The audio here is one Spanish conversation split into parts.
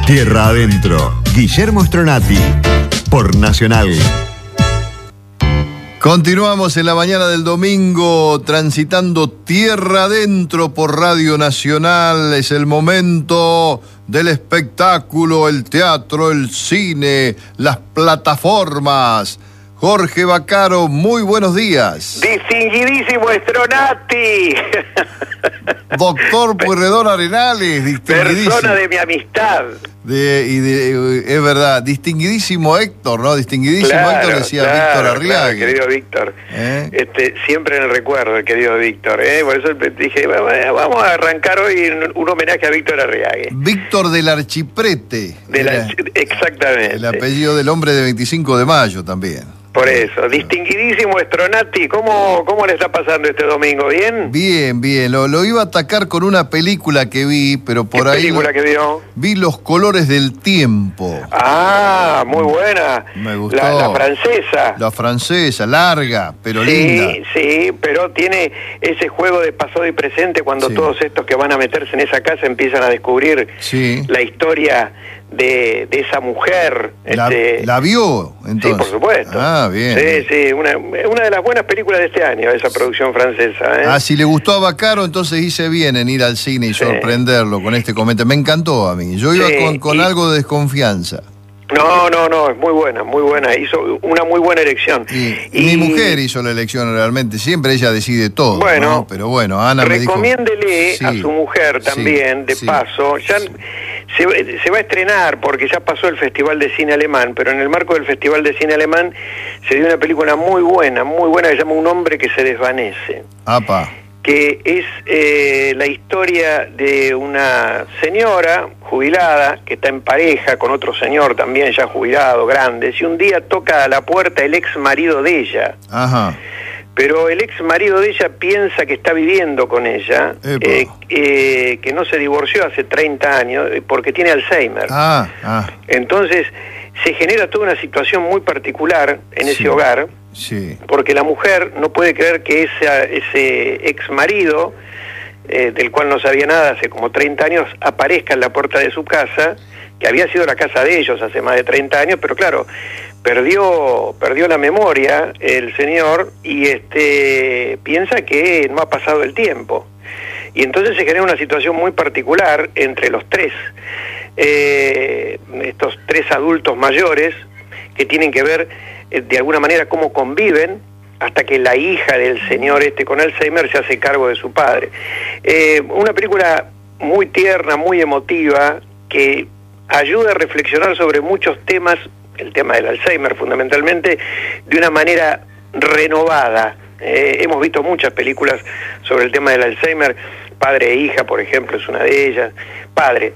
Tierra Adentro, Guillermo Stronati, por Nacional. Continuamos en la mañana del domingo transitando Tierra Adentro por Radio Nacional. Es el momento del espectáculo, el teatro, el cine, las plataformas. Jorge Vaccaro, muy buenos días. Distinguidísimo Stronati. Doctor Pueyrredón Arenales, distinguidísimo. Persona de mi amistad. Es verdad, distinguidísimo Héctor, ¿no? Distinguidísimo claro, Héctor, decía claro, Víctor Arriaga. Claro, querido Víctor. Siempre en el recuerdo, el querido Víctor. Por eso dije, vamos a arrancar hoy un homenaje a Víctor Arriaga. Víctor del Archiprete. Exactamente. El apellido del hombre de 25 de mayo también. Por eso, distinguidísimo Stronati, ¿cómo le está pasando este domingo? ¿Bien? Bien, bien. Lo iba a atacar con una película que vi, pero por ahí... ¿Qué película que vio? Vi Los colores del tiempo. Ah, muy buena. Me gustó. La francesa. La francesa, larga, pero sí, linda. Sí, pero tiene ese juego de pasado y presente cuando todos estos que van a meterse en esa casa empiezan a descubrir la historia de esa mujer. ¿La vio, entonces? Sí, por supuesto. Ah, bien. Sí, una de las buenas películas de este año, esa producción francesa. Ah, si le gustó a Vaccaro, entonces hice bien en ir al cine y sorprenderlo con este comentario. Me encantó a mí. Yo iba con algo de desconfianza. No, es muy buena. Hizo una muy buena elección. Y mi mujer hizo la elección realmente. Siempre ella decide todo. Bueno, ¿no? Pero bueno, Ana me dijo... Recomiéndele a su mujer también, de paso. Ya se va a estrenar porque ya pasó el Festival de Cine Alemán, pero en el marco del Festival de Cine Alemán se dio una película muy buena, que se llama Un hombre que se desvanece. ¡Apa! Que es la historia de una señora jubilada que está en pareja con otro señor también ya jubilado, grande, y un día toca a la puerta el ex marido de ella. Ajá. Pero el ex marido de ella piensa que está viviendo con ella, que no se divorció hace 30 años porque tiene Alzheimer. Entonces se genera toda una situación muy particular en ese hogar. Sí. Porque la mujer no puede creer que ese ex marido, del cual no sabía nada hace como 30 años, aparezca en la puerta de su casa, que había sido la casa de ellos hace más de 30 años, pero claro, perdió la memoria el señor y piensa que no ha pasado el tiempo. Y entonces se genera una situación muy particular entre los tres, estos tres adultos mayores, que tienen que ver de alguna manera cómo conviven hasta que la hija del señor con Alzheimer se hace cargo de su padre. Una película muy tierna, muy emotiva, que ayuda a reflexionar sobre muchos temas, el tema del Alzheimer fundamentalmente, de una manera renovada. Hemos visto muchas películas sobre el tema del Alzheimer. Padre e hija, por ejemplo, es una de ellas. Padre,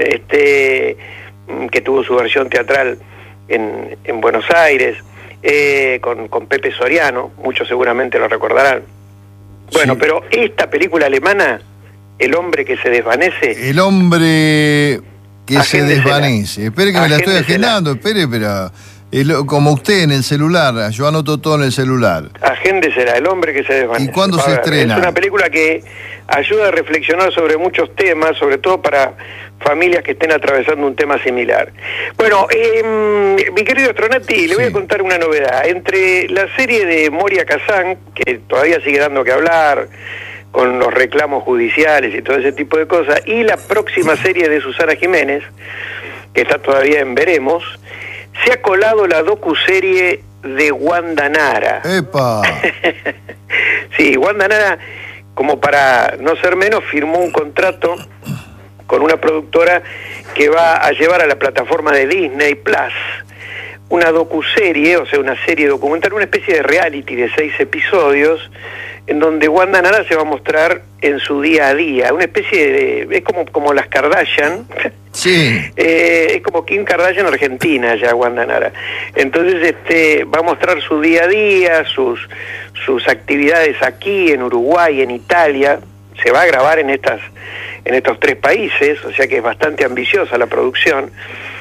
¿no? Que tuvo su versión teatral en Buenos Aires, con Pepe Soriano, muchos seguramente lo recordarán. Bueno, pero esta película alemana, El hombre que se desvanece... El hombre que se desvanece. Espere que me la estoy agendando, pero... como usted en el celular, yo anoto todo en el celular. Agéndesela, El hombre que se desvanece. ¿Y cuándo se estrena? Es una película que ayuda a reflexionar sobre muchos temas, sobre todo para familias que estén atravesando un tema similar. Bueno, mi querido Stronati, le voy a contar una novedad. Entre la serie de Moria Kazan, que todavía sigue dando que hablar, con los reclamos judiciales y todo ese tipo de cosas, y la próxima serie de Susana Jiménez, que está todavía en veremos, se ha colado la docuserie de Wanda Nara. ¡Epa! Sí, Wanda Nara, como para no ser menos, firmó un contrato con una productora que va a llevar a la plataforma de Disney Plus una docuserie, o sea, una serie documental, una especie de reality de 6 episodios, en donde Wanda Nara se va a mostrar en su día a día, una especie de... es como las Kardashian, es como Kim Kardashian argentina ya, Wanda Nara. Entonces va a mostrar su día a día, sus actividades aquí, en Uruguay, en Italia. Se va a grabar en estos 3 países, o sea que es bastante ambiciosa la producción.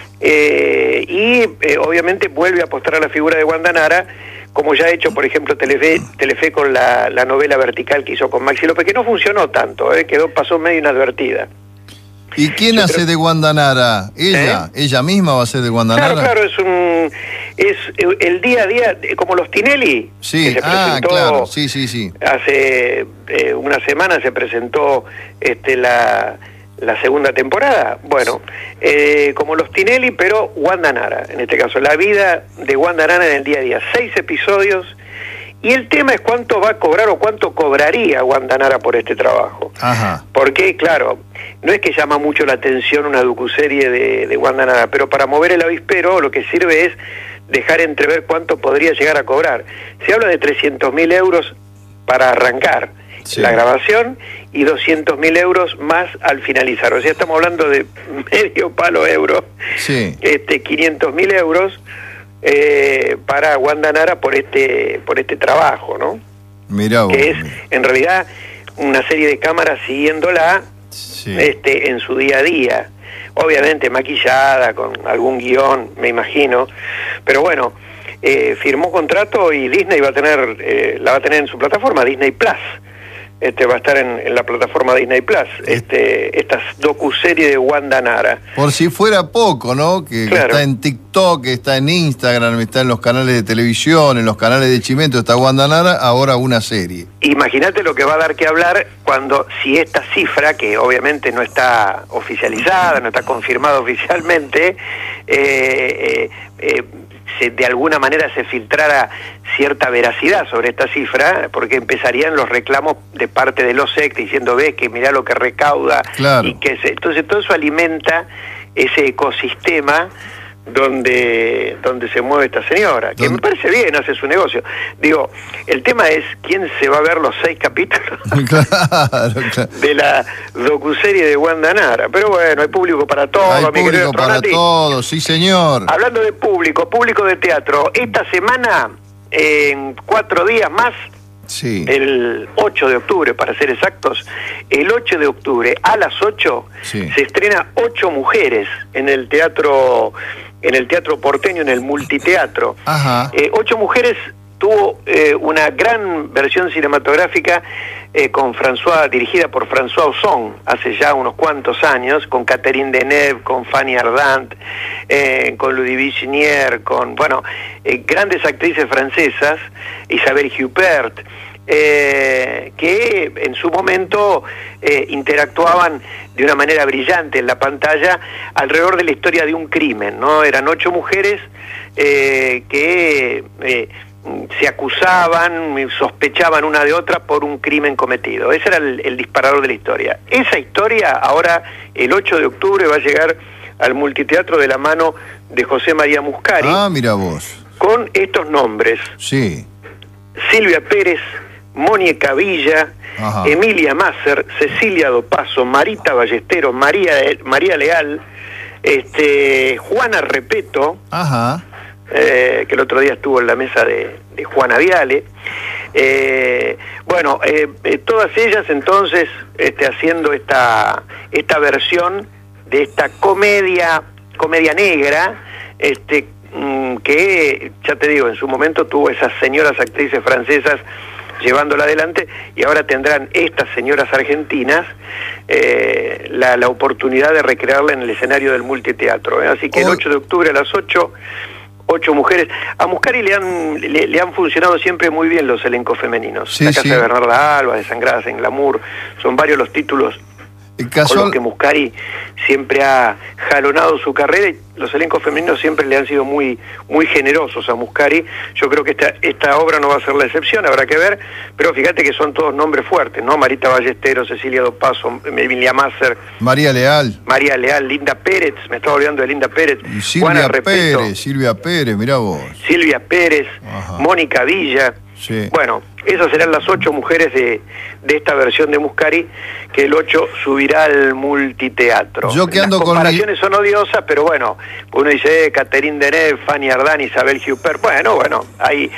Obviamente vuelve a apostar a la figura de Wanda Nara, como ya ha hecho, por ejemplo, Telefe con la novela vertical que hizo con Maxi López, que no funcionó tanto, pasó medio inadvertida. ¿Y quién hace de Wanda Nara? ¿Ella? ¿Ella misma va a ser de Wanda Nara? Claro, es el día a día, como los Tinelli. Sí, que se presentó claro, sí. Hace una semana se presentó la segunda temporada. Bueno, como los Tinelli, pero Wanda Nara, en este caso, la vida de Wanda Nara en el día a día. 6 episodios. Y el tema es cuánto va a cobrar o cuánto cobraría Wanda Nara por este trabajo. Ajá. Porque, claro, no es que llama mucho la atención una docuserie de Wanda Nara, pero para mover el avispero lo que sirve es dejar entrever cuánto podría llegar a cobrar. Se habla de 300.000 euros para arrancar la grabación y 200.000 euros más al finalizar. O sea, estamos hablando de medio palo euro, 500.000 euros para Wanda Nara por este trabajo, ¿no? Mirá vos. Que es en realidad una serie de cámaras siguiéndola en su día a día, obviamente maquillada con algún guión, me imagino, pero bueno, firmó contrato y Disney va a tener la va a tener en su plataforma Disney Plus. Va a estar en la plataforma Disney Plus, esta docuserie de Wanda Nara. Por si fuera poco, ¿no? Que Claro. está en TikTok, está en Instagram, está en los canales de televisión, en los canales de Chimento, está Wanda Nara, ahora una serie. Imagínate lo que va a dar que hablar si esta cifra, que obviamente no está oficializada, no está confirmada oficialmente, de alguna manera se filtrara cierta veracidad sobre esta cifra, porque empezarían los reclamos de parte de los SEC diciendo, ve que mirá lo que recauda, claro. y entonces todo eso alimenta ese ecosistema donde se mueve esta señora, que me parece bien, hace su negocio. Digo, el tema es quién se va a ver los 6 capítulos claro. de la docuserie de Wanda Nara. Pero bueno, hay público para todo, Hay mi querido público para Tronati. todo, sí señor. Hablando de público de teatro, esta semana, en 4 días más, el 8 de octubre, para ser exactos, el 8 de octubre a las 8 se estrena 8 mujeres en el teatro porteño, en el multiteatro. 8 mujeres tuvo una gran versión cinematográfica dirigida por François Ozon hace ya unos cuantos años, con Catherine Deneuve, con Fanny Ardant, con Ludivine Ginière, con grandes actrices francesas, Isabelle Huppert, que en su momento interactuaban de una manera brillante en la pantalla alrededor de la historia de un crimen, ¿no? Eran 8 mujeres que se acusaban, sospechaban una de otra por un crimen cometido. Ese era el disparador de la historia. Esa historia ahora, el 8 de octubre, va a llegar al multiteatro de la mano de José María Muscari. Ah, mira vos. Con estos nombres. Sí. Silvia Pérez, Mónica Villa, Emilia Masser, Cecilia Dopazo, Marita Ballesteros, María Leal, Juana Repeto, que el otro día estuvo en la mesa de Juana Viale. Todas ellas entonces haciendo esta versión de esta comedia negra, que, ya te digo, en su momento tuvo esas señoras actrices francesas llevándola adelante, y ahora tendrán estas señoras argentinas la oportunidad de recrearla en el escenario del multiteatro. Así que el 8 de octubre a las 8 mujeres. A Muscari le han funcionado siempre muy bien los elencos femeninos. La Casa de Bernarda Alba, Desangradas en Glamour, son varios los títulos con los que Muscari siempre ha jalonado su carrera, y los elencos femeninos siempre le han sido muy generosos a Muscari. Yo creo que esta obra no va a ser la excepción, habrá que ver, pero fíjate que son todos nombres fuertes, ¿no? Marita Ballesteros, Cecilia Dopazo, Emilia Masser, María Leal, Linda Pérez, me estaba olvidando de Linda Pérez, y Juana Repeto, Silvia Pérez, mirá vos. Silvia Pérez, Mónica Villa. Bueno, esas serán las 8 mujeres de esta versión de Muscari, que el 8 subirá al multiteatro. Yo que ando Las comparaciones son odiosas, pero bueno, uno dice Catherine Deneuve, Fanny Ardant, Isabelle Huppert, bueno, ahí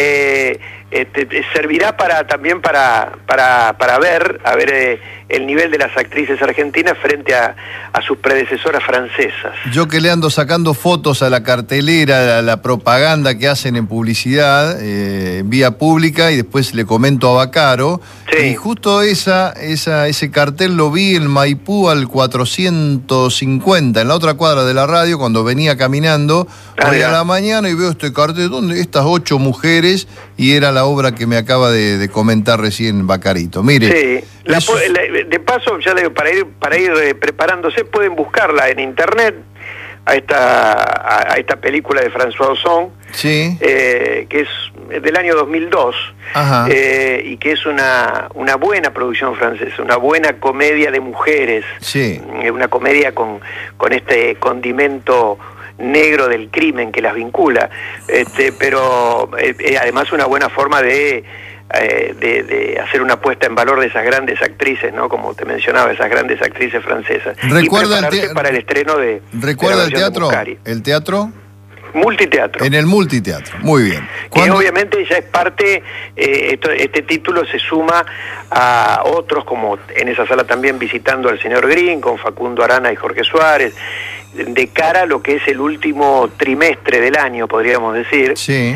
servirá también para ver el nivel de las actrices argentinas frente a a sus predecesoras francesas. Yo que le ando sacando fotos a la cartelera, a la propaganda que hacen en publicidad, en vía pública, y después le comento a Baccaro. Sí. Y justo ese cartel lo vi en Maipú al 450, en la otra cuadra de la radio, cuando venía caminando hoy a la mañana, y veo este cartel, ¿dónde? Estas 8 mujeres, y era la obra que me acaba de comentar recién Baccarito. Mire. Sí. De paso, ya le digo, para ir preparándose, pueden buscarla en internet a esta película de François Ozon, sí. Que es del año 2002, y que es una buena producción francesa, una buena comedia de mujeres, sí. Una comedia con este condimento negro del crimen que las vincula, pero además una buena forma de hacer una puesta en valor de esas grandes actrices, ¿no? Como te mencionaba, esas grandes actrices francesas. ¿Recuerda para el estreno de ¿Recuerda de la el teatro? ¿El teatro? Multiteatro. En el multiteatro, muy bien. Que obviamente ya es parte, este título se suma a otros, como en esa sala también visitando al señor Green, con Facundo Arana y Jorge Suárez, de cara a lo que es el último trimestre del año, podríamos decir, sí.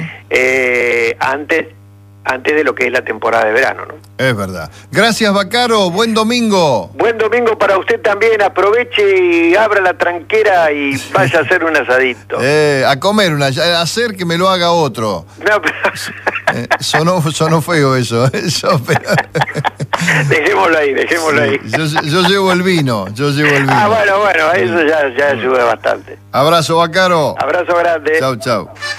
Antes de lo que es la temporada de verano, ¿no? Es verdad. Gracias, Baccaro. Buen domingo. Buen domingo para usted también. Aproveche y abra la tranquera y vaya a hacer un asadito. A comer hacer que me lo haga otro. No, pero... sonó feo eso. Dejémoslo ahí. Yo llevo el vino. Ah, bueno, eso ya ayuda bastante. Abrazo, Baccaro. Abrazo grande. Chau.